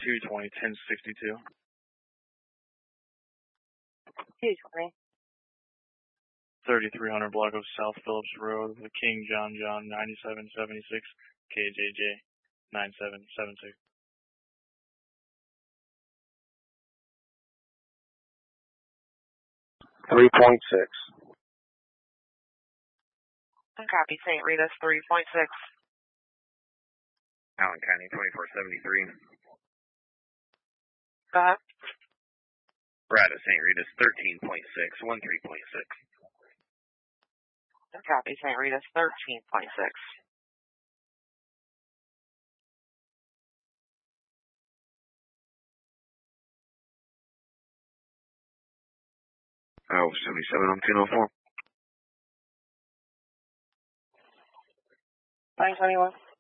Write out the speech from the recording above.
220, 1062. 220. 3300 block of South Phillips Road, the King John 9776, KJJ 9772. Copy, St. Rita's 3.6. Allen County 2473. Go ahead. Brad of St. Rita's 13.6, 13.6. Copy, St. Rita's 13.6. Oh, 77 on 1004. 921.